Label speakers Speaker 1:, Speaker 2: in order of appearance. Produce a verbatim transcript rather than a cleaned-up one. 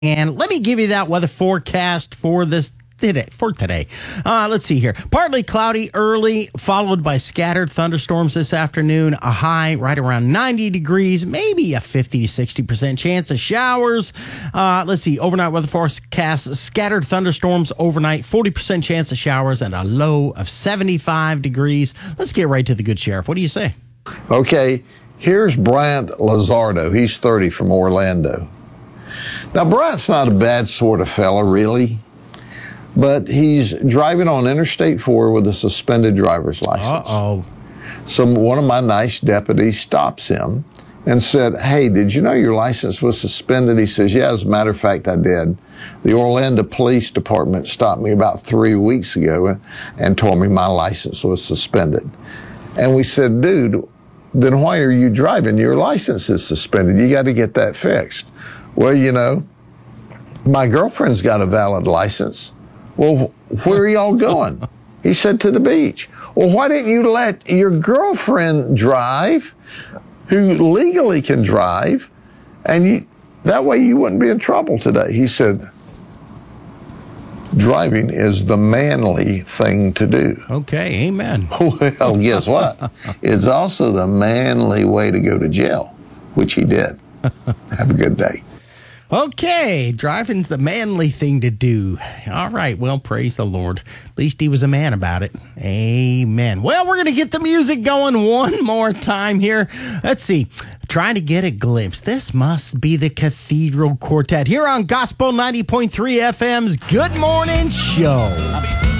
Speaker 1: And let me give you that weather forecast for this today. For today, uh, let's see here. Partly cloudy early, followed by scattered thunderstorms this afternoon. A high right around ninety degrees, maybe a fifty to sixty percent chance of showers. Uh, let's see. Overnight weather forecast: scattered thunderstorms overnight, forty percent chance of showers, and a low of seventy-five degrees. Let's get right to the good sheriff. What do you say?
Speaker 2: Okay, here's Bryant Lazardo. He's thirty from Orlando. Now, Bryant's not a bad sort of fella, really, but he's driving on Interstate four with a suspended driver's license.
Speaker 1: Uh-oh.
Speaker 2: So one of my nice deputies stops him and said, "Hey, did you know your license was suspended?" He says, "Yeah, as a matter of fact, I did. The Orlando Police Department stopped me about three weeks ago and told me my license was suspended." And we said, "Dude, then why are you driving? Your license is suspended. You got to get that fixed." "Well, you know, my girlfriend's got a valid license." "Well, where are y'all going?" He said, "To the beach." "Well, why didn't you let your girlfriend drive, who legally can drive, and you, that way you wouldn't be in trouble today?" He said, "Driving is the manly thing to do."
Speaker 1: Okay, amen.
Speaker 2: Well, guess what? It's also the manly way to go to jail, which he did. Have a good day.
Speaker 1: Okay, driving's the manly thing to do. All right, well, praise the Lord. At least he was a man about it. Amen. Well, we're going to get the music going one more time here. Let's see. Trying to get a glimpse. This must be the Cathedral Quartet here on Gospel ninety point three F M's Good Morning Show.